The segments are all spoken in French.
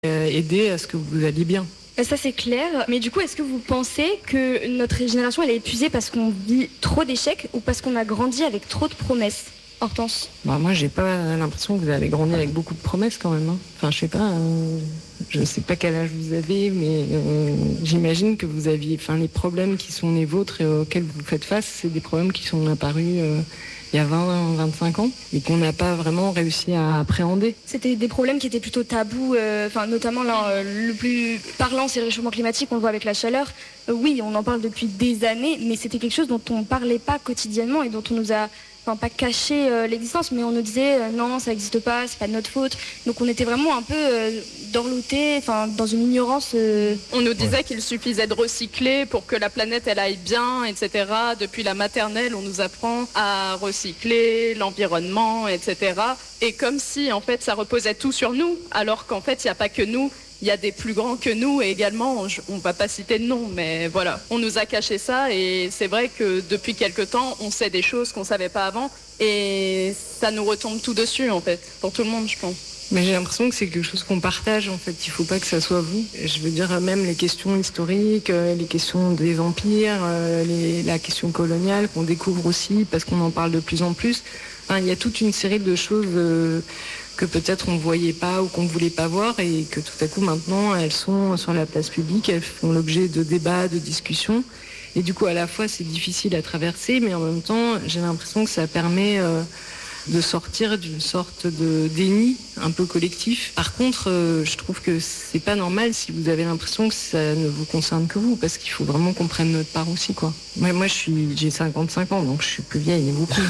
aider à ce que vous alliez bien. Ça c'est clair, mais du coup est-ce que vous pensez que notre génération elle est épuisée parce qu'on vit trop d'échecs ou parce qu'on a grandi avec trop de promesses? Hortense? Moi j'ai pas l'impression que vous avez grandi avec beaucoup de promesses quand même. Enfin je sais pas, je sais pas quel âge vous avez, mais j'imagine que vous aviez, les problèmes qui sont les vôtres et auxquels vous faites face, c'est des problèmes qui sont apparus il y a 20, 25 ans et qu'on n'a pas vraiment réussi à appréhender. C'était des problèmes qui étaient plutôt tabous, notamment là, le plus parlant c'est le réchauffement climatique, on le voit avec la chaleur. Oui, on en parle depuis des années, mais c'était quelque chose dont on ne parlait pas quotidiennement et dont on nous a pas caché l'existence, mais on nous disait non, ça n'existe pas, c'est pas de notre faute. Donc on était vraiment un peu dorlotés, dans une ignorance. On nous disait qu'il suffisait de recycler pour que la planète elle aille bien, etc. Depuis la maternelle, on nous apprend à recycler l'environnement, etc. Et comme si en fait ça reposait tout sur nous, alors qu'en fait il n'y a pas que nous. Il y a des plus grands que nous et également, on ne va pas citer de nom, mais voilà. On nous a caché ça et c'est vrai que depuis quelque temps, on sait des choses qu'on ne savait pas avant et ça nous retombe tout dessus en fait, pour tout le monde je pense. Mais j'ai l'impression que c'est quelque chose qu'on partage en fait, il ne faut pas que ça soit vous. Je veux dire même les questions historiques, les questions des empires, la question coloniale qu'on découvre aussi parce qu'on en parle de plus en plus. Il y a toute une série de choses que peut-être on ne voyait pas ou qu'on ne voulait pas voir et que tout à coup maintenant elles sont sur la place publique, elles font l'objet de débats, de discussions et du coup à la fois c'est difficile à traverser mais en même temps j'ai l'impression que ça permet de sortir d'une sorte de déni un peu collectif. Par contre, je trouve que c'est pas normal si vous avez l'impression que ça ne vous concerne que vous, parce qu'il faut vraiment qu'on prenne notre part aussi, quoi. Moi j'ai 55 ans, donc je suis plus vieille, mais beaucoup.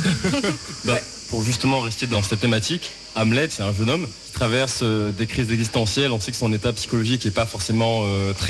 Pour justement rester dans cette thématique, Hamlet, c'est un jeune homme qui traverse des crises existentielles. On sait que son état psychologique n'est pas forcément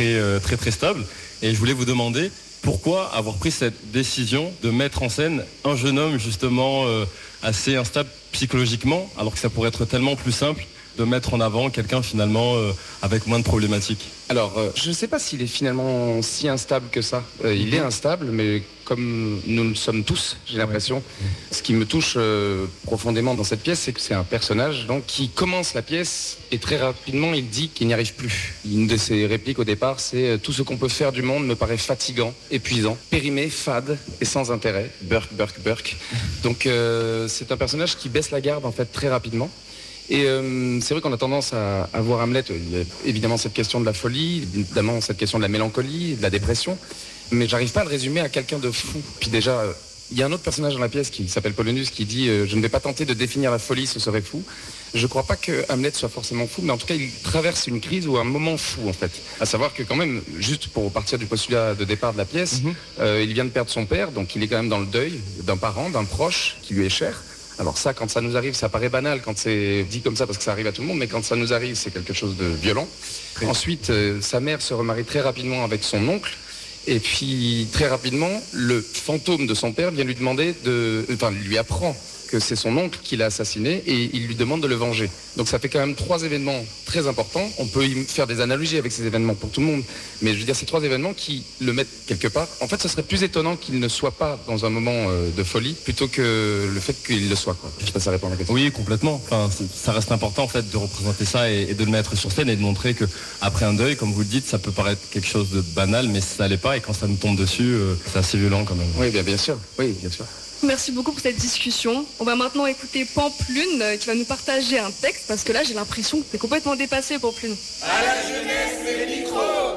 très stable. Et je voulais vous demander pourquoi avoir pris cette décision de mettre en scène un jeune homme justement assez instable psychologiquement, alors que ça pourrait être tellement plus simple de mettre en avant quelqu'un finalement avec moins de problématiques. Alors, je ne sais pas s'il est finalement si instable que ça. Il est instable, mais comme nous le sommes tous, j'ai l'impression. Ce qui me touche profondément dans cette pièce, c'est que c'est un personnage donc, qui commence la pièce et très rapidement, il dit qu'il n'y arrive plus. Une de ses répliques au départ, c'est « Tout ce qu'on peut faire du monde me paraît fatigant, épuisant, périmé, fade et sans intérêt. Burk, burk, burk. » Donc, c'est un personnage qui baisse la garde en fait très rapidement. Et c'est vrai qu'on a tendance à voir Hamlet, il y a évidemment cette question de la folie, évidemment cette question de la mélancolie, de la dépression, mais j'arrive pas à le résumer à quelqu'un de fou. Puis déjà, il y a un autre personnage dans la pièce qui s'appelle Polonius qui dit « Je ne vais pas tenter de définir la folie, ce serait fou ». Je crois pas que Hamlet soit forcément fou, mais en tout cas il traverse une crise ou un moment fou en fait. À savoir que quand même, juste pour partir du postulat de départ de la pièce, il vient de perdre son père, donc il est quand même dans le deuil d'un parent, d'un proche qui lui est cher. Alors ça, quand ça nous arrive, ça paraît banal quand c'est dit comme ça parce que ça arrive à tout le monde, mais quand ça nous arrive, c'est quelque chose de violent. Ensuite, sa mère se remarie très rapidement avec son oncle. Et puis, très rapidement, le fantôme de son père vient lui demander lui apprend que c'est son oncle qui l'a assassiné et il lui demande de le venger. Donc ça fait quand même 3 événements très importants. On peut y faire des analogies avec ces événements pour tout le monde. Mais je veux dire, ces 3 événements qui le mettent quelque part. En fait, ce serait plus étonnant qu'il ne soit pas dans un moment de folie plutôt que le fait qu'il le soit, quoi. Je sais pas si ça répond à la question. Oui, complètement. Ça reste important en fait de représenter ça et de le mettre sur scène et de montrer que après un deuil, comme vous le dites, ça peut paraître quelque chose de banal, mais ça l'est pas. Et quand ça nous tombe dessus, c'est assez violent quand même. Oui, bien sûr. Oui, bien sûr. Merci beaucoup pour cette discussion. On va maintenant écouter Pamplune qui va nous partager un texte parce que là j'ai l'impression que t'es complètement dépassé, Pamplune. À la jeunesse, les micros.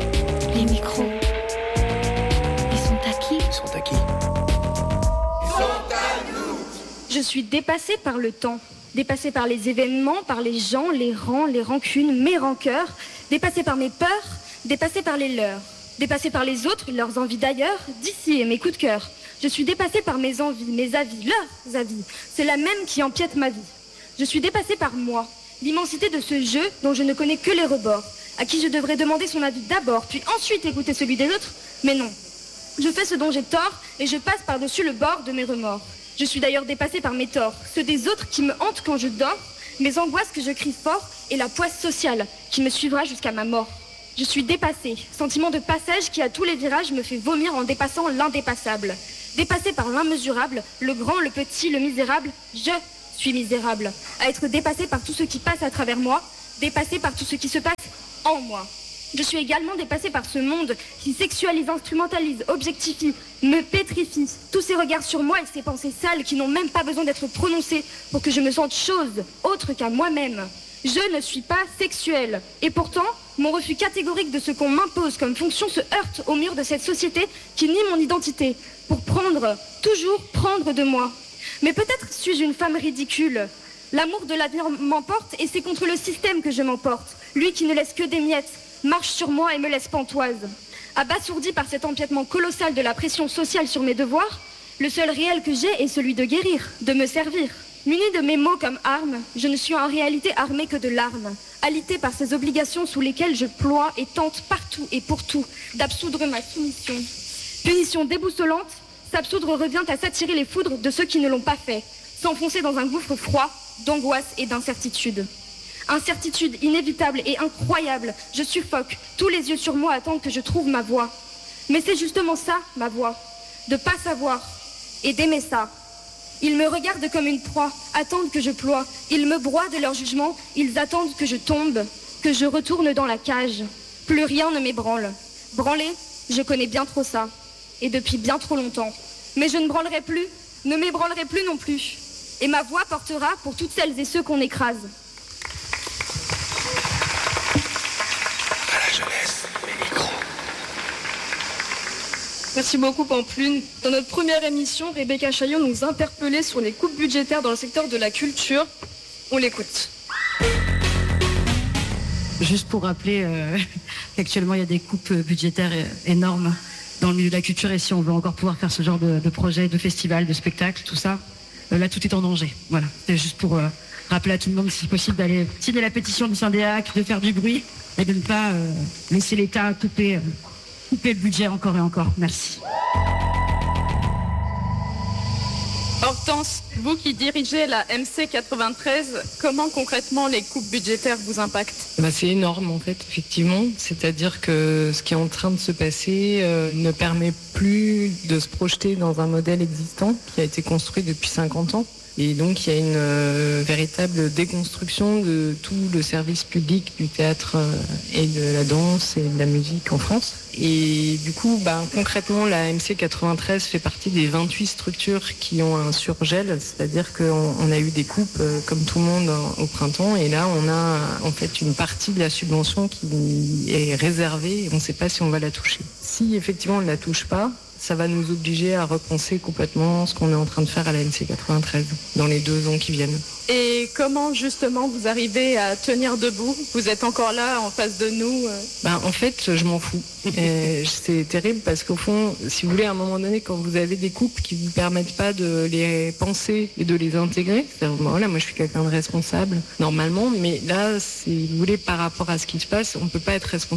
Les micros. Ils sont à qui ? Ils sont à qui ? Ils sont à nous. Je suis dépassée par le temps, dépassée par les événements, par les gens, les rangs, les rancunes, mes rancœurs, dépassée par mes peurs, dépassée par les leurs, dépassée par les autres, leurs envies d'ailleurs, d'ici et mes coups de cœur. Je suis dépassée par mes envies, mes avis, leurs avis. C'est la même qui empiète ma vie. Je suis dépassée par moi, l'immensité de ce jeu dont je ne connais que les rebords, à qui je devrais demander son avis d'abord, puis ensuite écouter celui des autres. Mais non, je fais ce dont j'ai tort et je passe par-dessus le bord de mes remords. Je suis d'ailleurs dépassée par mes torts, ceux des autres qui me hantent quand je dors, mes angoisses que je crie fort et la poisse sociale qui me suivra jusqu'à ma mort. Je suis dépassée, sentiment de passage qui à tous les virages me fait vomir en dépassant l'indépassable. Dépassée par l'immesurable, le grand, le petit, le misérable, je suis misérable. À être dépassée par tout ce qui passe à travers moi, dépassée par tout ce qui se passe en moi. Je suis également dépassée par ce monde qui sexualise, instrumentalise, objectifie, me pétrifie. Tous ces regards sur moi et ces pensées sales qui n'ont même pas besoin d'être prononcées pour que je me sente chose autre qu'à moi-même. Je ne suis pas sexuelle. Et pourtant, mon refus catégorique de ce qu'on m'impose comme fonction se heurte au mur de cette société qui nie mon identité pour toujours prendre de moi. Mais peut-être suis-je une femme ridicule. L'amour de l'avenir m'emporte et c'est contre le système que je m'emporte. Lui qui ne laisse que des miettes, marche sur moi et me laisse pantoise. Abasourdi par cet empiètement colossal de la pression sociale sur mes devoirs, le seul réel que j'ai est celui de guérir, de me servir. Muni de mes mots comme armes, je ne suis en réalité armée que de larmes, alitée par ces obligations sous lesquelles je ploie et tente partout et pour tout d'absoudre ma soumission. Punition déboussolante, s'absoudre revient à s'attirer les foudres de ceux qui ne l'ont pas fait, s'enfoncer dans un gouffre froid, d'angoisse et d'incertitude. Incertitude inévitable et incroyable, je suffoque, tous les yeux sur moi attendent que je trouve ma voie. Mais c'est justement ça, ma voie, de pas savoir et d'aimer ça. Ils me regardent comme une proie, attendent que je ploie, ils me broient de leur jugement, ils attendent que je tombe, que je retourne dans la cage. Plus rien ne m'ébranle. Branler, je connais bien trop ça, et depuis bien trop longtemps. Mais je ne branlerai plus, ne m'ébranlerai plus non plus. Et ma voix portera pour toutes celles et ceux qu'on écrase. À la jeunesse, les micros. Merci beaucoup Pamplune. Dans notre première émission, Rebecca Chaillot nous interpellait sur les coupes budgétaires dans le secteur de la culture. On l'écoute. Juste pour rappeler qu'actuellement il y a des coupes budgétaires énormes dans le milieu de la culture et si on veut encore pouvoir faire ce genre de projet, de festival, de spectacle, tout ça, là tout est en danger. Voilà, c'est juste pour rappeler à tout le monde si possible d'aller signer la pétition du Syndiac, de faire du bruit et de ne pas laisser l'État couper le budget encore et encore. Merci. Hortense, vous qui dirigez la MC 93, comment concrètement les coupes budgétaires vous impactent ? C'est énorme en fait, effectivement. C'est-à-dire que ce qui est en train de se passer ne permet plus de se projeter dans un modèle existant qui a été construit depuis 50 ans. Et donc il y a une véritable déconstruction de tout le service public du théâtre et de la danse et de la musique en France. Et du coup, concrètement, la MC 93 fait partie des 28 structures qui ont un surgel, c'est-à-dire qu'on a eu des coupes comme tout le monde au printemps, et là on a en fait une partie de la subvention qui est réservée et on ne sait pas si on va la toucher. Si effectivement on ne la touche pas, ça va nous obliger à repenser complètement ce qu'on est en train de faire à la MC 93 dans les 2 ans qui viennent. Et comment justement vous arrivez à tenir debout ? Vous êtes encore là en face de nous En fait, je m'en fous. C'est terrible parce qu'au fond, si vous voulez, à un moment donné, quand vous avez des coupes qui ne vous permettent pas de les penser et de les intégrer, voilà, moi je suis quelqu'un de responsable normalement, mais là, si vous voulez, par rapport à ce qui se passe, on ne peut pas être responsable